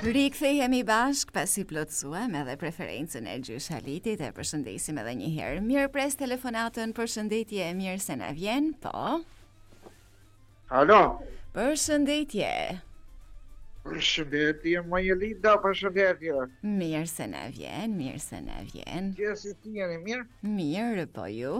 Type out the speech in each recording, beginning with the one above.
Rikthehemi bashk pasi plotësuam edhe preferencën e Gjysalitit, e përshëndesim edhe një herë. Mirë pres telefonatën, përshëndetje, mirë se na vjen, po. Alo, Përshëndetje. përshëndetje, Majelida, përshëndetje. Mirë se na vjen, mirë se na vjen. Që si ti jeni mirë? Mirë, po ju?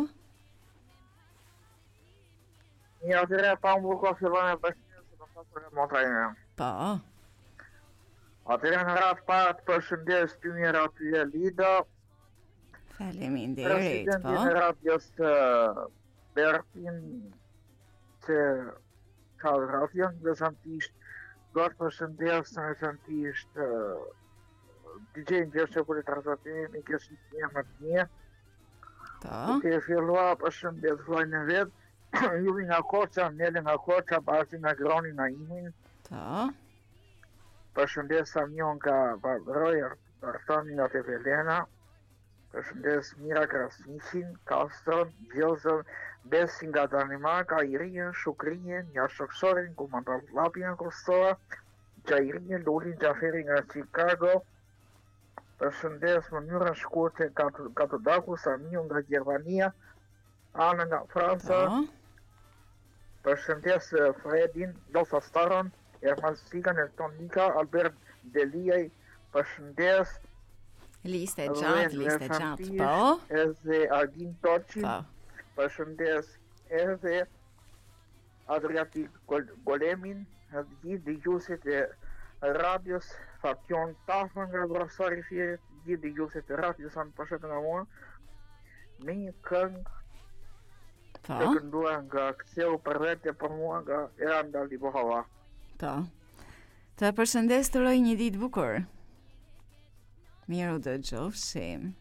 Një atyre pa më buko fillon e bashkënë se në pasur e motra e. Po. Atyre në ratë parë të përshëndes ty një aty e Lida, Faleminderit, presidenti po. në radios të Bertin, që ka radion, veçantisht, gërë përshëndes në veçantisht DJ-në gjështë për i transmitimi, kësë një më të një, Po. ke fillua përshëndes vllajën e vetë, Juvi nga Koqa, Neli nga Koqa, Basi nga Groni nga Imin, Po. përshëndes Samion nga Rojer, Artani nga Tevelena, përshëndes Mira Krasniqin, Kastron, Gjozën, Besi nga Danimarka, Irinën, Shukrinjen, nga Shoksorin, Komandant Lapi nga Kosova, Gjairinjen, Lulin Gjaferi nga Chicago, përshëndes mënyrën shkurte Katodaku, Samion nga Gjermania, Ana nga Franca, Po. përshëndes Fredin, Losa Staron, Erman Sigan, Erton Nika, Albert Deliaj, përshëndes Liste gjatë, po. edhe Argin Toqin, Po. përshëndes edhe Adriatik Golemin, edhe gjithë dëgjuesit e radios Fakjon Tafën nga Vrasari Firit, gjithë dëgjuesit e radios anë përshëndet nga mua, me një këngë Po. të kënduar nga Ktheu për vete për mua nga Eranda Libohava. Po. Të përshëndes të roj një ditë bukur. Miru dëgjofshim.